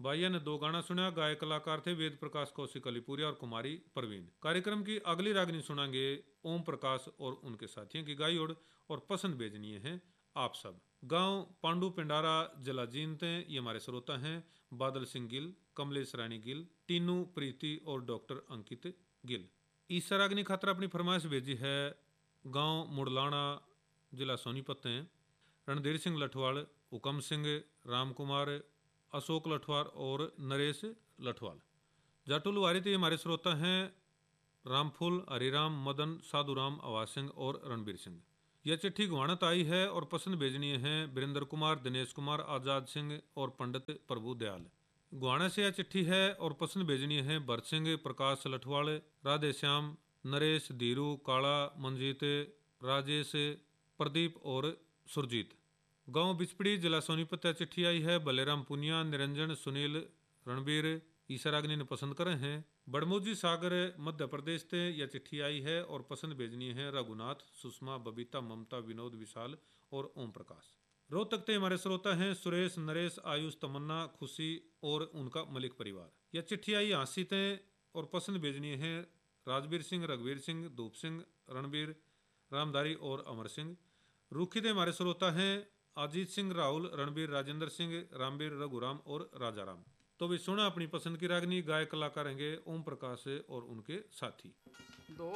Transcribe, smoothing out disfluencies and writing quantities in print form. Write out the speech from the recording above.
भाइया ने 2 गाना सुना। गायक कलाकार थे वेद प्रकाश कौशिक अलीपुरिया और कुमारी परवीन। कार्यक्रम की अगली रागनी सुनांगे ओम प्रकाश और उनके साथियों की गाई और पसंद भेजनीय है आप सब। गांव पांडू पिंडारा जिला जींद। ये हमारे श्रोता हैं बादल सिंह गिल, कमलेश रानी गिल, टीनू प्रीति और डॉक्टर अंकित गिल। ईसा रागनी खातर अपनी फरमाइश भेजी है गांव मुड़लाना जिला सोनीपत हैं रणधीर सिंह लठवाल, हुकम सिंह, राम कुमार, अशोक लठवाल और नरेश लठवाल। जाटुल वारिती हमारे श्रोता हैं रामफूल, हरिराम, मदन, साधुराम, आवाज सिंह और रणबीर सिंह। यह चिट्ठी गुवाणत आई है और पसंद भेजनी है वीरेंद्र कुमार, दिनेश कुमार, आजाद सिंह और पंडित प्रभु दयाल। गुवाणा से यह चिट्ठी है और पसंद भेजनी है भरत सिंह, प्रकाश लठवाल, राधे श्याम, नरेश, धीरू, काला, मंजीत, राजेश, प्रदीप और सुरजीत। गांव बिचपड़ी जिला सोनीपत चिट्ठी आई है बलेराम पुनिया, निरंजन, सुनील, रणबीर। ईसराग्नि ने पसंद करे हैं बड़मोजी सागर मध्य प्रदेश से यह चिट्ठी आई है और पसंद भेजनी है रघुनाथ, सुषमा, बबीता, ममता, विनोद, विशाल और ओम प्रकाश। रोहतक से हमारे श्रोता हैं सुरेश, नरेश, आयुष, तमन्ना, खुशी और उनका मलिक परिवार। यह चिट्ठी आई हांसी से और पसंद भेजनी है राजवीर सिंह, रघुवीर सिंह, धूप सिंह, रणबीर, रामधारी और अमर सिंह। रूखी से हमारे श्रोता हैं अजीत सिंह, राहुल, रणबीर, राजेंद्र सिंह, रामबीर, रघुराम और राजाराम। तो भी सुना अपनी पसंद की रागनी। गायक कलाकार हैं ओम प्रकाश और उनके साथी।